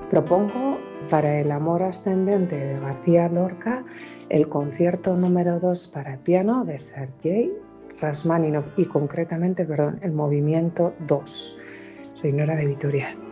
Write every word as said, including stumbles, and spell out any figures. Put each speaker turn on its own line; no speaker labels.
Propongo para el amor ascendente de García Lorca el concierto número dos para piano de Sergei Rachmaninoff y concretamente, perdón, el movimiento dos. Soy Nora de Vitoria.